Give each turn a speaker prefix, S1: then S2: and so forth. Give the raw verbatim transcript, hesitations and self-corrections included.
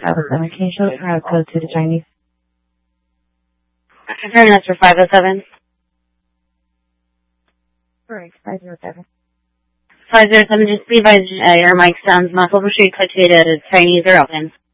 S1: five oh seven. Can you show the crowd code to the Chinese?
S2: Confirming that's for five oh seven.
S1: Correct, five oh seven.
S2: five oh seven, just be advised uh, your mic sounds muffled. We're sure you click to the Chinese are open.